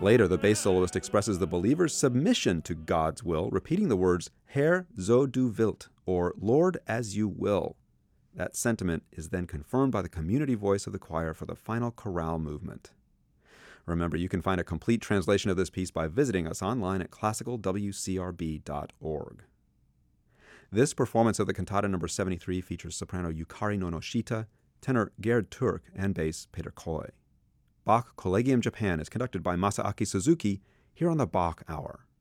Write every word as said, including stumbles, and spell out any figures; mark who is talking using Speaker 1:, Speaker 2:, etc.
Speaker 1: Later, the bass soloist expresses the believer's submission to God's will, repeating the words, Herr, so du wilt, or Lord, as you will. That sentiment is then confirmed by the community voice of the choir for the final chorale movement. Remember, you can find a complete translation of this piece by visiting us online at classical w c r b dot org. This performance of the cantata number seventy-three features soprano Yukari Nonoshita, tenor Gerd Turk, and bass Peter Koi. Bach Collegium Japan is conducted by Masaaki Suzuki here on the Bach Hour.